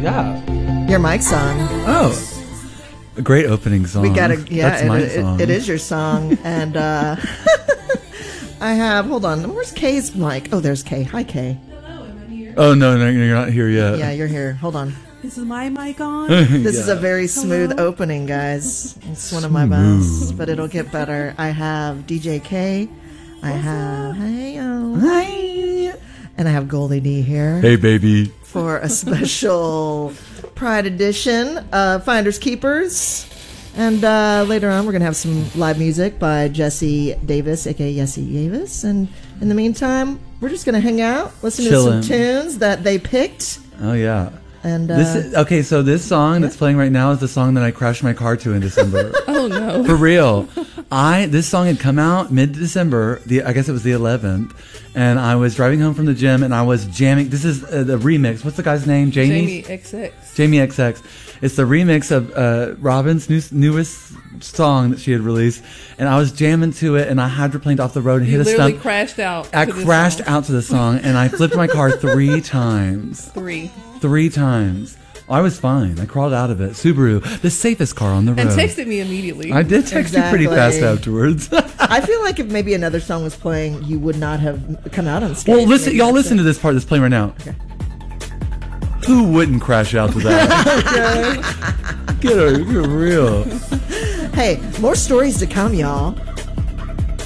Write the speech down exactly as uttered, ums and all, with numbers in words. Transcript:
Yeah. Your Mike song. Oh. A great opening song. We gotta, yeah, That's it, my it, song. it is your song. And uh, I have, hold on, where's Kay's mic? Oh, there's Kay. Hi, Kay. Hello, am I here? Oh, no, no, you're not here yet. Yeah, you're here. Hold on. Is my mic on? This Yeah. is a very smooth Hello? opening, guys. It's one of my Smooth. best, but it'll get better. I have D J K. I have, hey, oh, Hi. and I have Goldie D here. Hey, baby. For a special Pride edition of Finders Keepers. And uh, later on, we're going to have some live music by Jesse Davis, a k a. Jesse Davis. And in the meantime, we're just going to hang out, listen Chillin'. to some tunes that they picked. Oh, yeah. And uh, This is, okay, so this song that's playing right now is the song that I crashed my car to in December. Oh no. For real. I this song had come out mid-December, the I guess it was the eleventh, and I was driving home from the gym and I was jamming. This is uh, the remix. What's the guy's name? Jamie? Jamie X X. Jamie X X. It's the remix of uh, Robin's new, newest song that she had released, and I was jamming to it, and I hydroplaned off the road and You hit a literally stump. crashed out. I to this crashed song. out to the song, and I flipped my car three times. Three. Three times. I was fine. I crawled out of it. Subaru, the safest car on the road. And texted me immediately. I did text you pretty fast Exactly. afterwards. I feel like if maybe another song was playing, you would not have come out on stage. Well, listen, Maybe y'all that's listen it. to this part that's playing right now. Who wouldn't crash out to that? Okay. Get her, you're real. Hey, more stories to come, y'all.